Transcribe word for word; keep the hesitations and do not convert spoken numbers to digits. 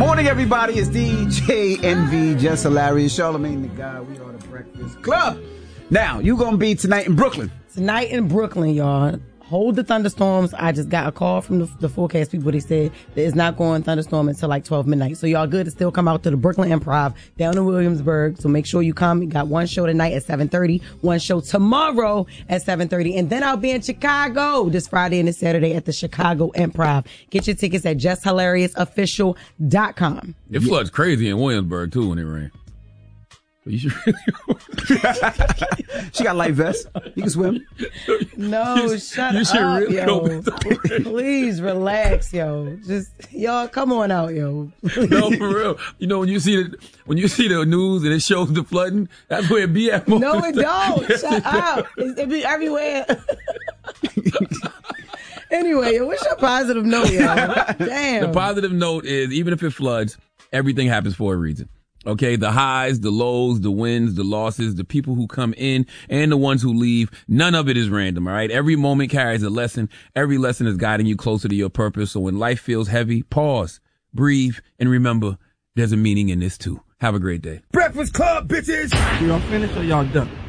Morning, everybody. It's D J Envy, Just Hilarious, Charlamagne the God. We are the Breakfast Club. Now, you going to be tonight in Brooklyn. Tonight in Brooklyn, y'all. Hold the thunderstorms. I just got a call from the, the forecast people. They said that it's not going thunderstorm until like twelve midnight. So y'all good to still come out to the Brooklyn Improv down in Williamsburg. So make sure you come. We got one show tonight at seven thirty, one show tomorrow at seven thirty. And then I'll be in Chicago this Friday and this Saturday at the Chicago Improv. Get your tickets at just hilarious official dot com. It floods crazy in Williamsburg too when it rains. You should really She got light vest. You can swim. No, you, shut you should up, really yo. Please relax, yo. Just y'all, come on out, yo. No, for real. You know when you see the when you see the news and it shows the flooding, that's where it be at. Most No, of it the don't. time. Shut up. It, it be everywhere. Anyway, what's your positive note, yo? Damn. The positive note is even if it floods, everything happens for a reason. Okay, the highs, the lows, the wins, the losses, the people who come in and the ones who leave, none of it is random, all right? Every moment carries a lesson. Every lesson is guiding you closer to your purpose. So when life feels heavy, pause, breathe, and remember there's a meaning in this too. Have a great day. Breakfast Club, bitches! Y'all finished or y'all done?